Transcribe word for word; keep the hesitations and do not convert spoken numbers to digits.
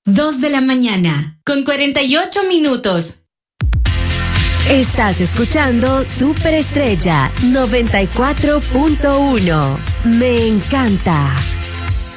dos de la mañana, con cuarenta y ocho minutos. Estás escuchando Superestrella noventa y cuatro punto uno. Me encanta.